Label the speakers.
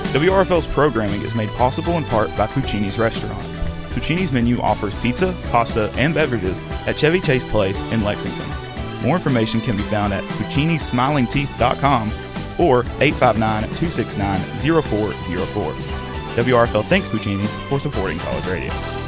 Speaker 1: WRFL's programming is made possible in part by Puccini's Restaurant. Puccini's menu offers pizza, pasta, and beverages at Chevy Chase Place in Lexington. More information can be found at puccinismilingteeth.com or 859-269-0404. WRFL thanks Puccini's for supporting college radio.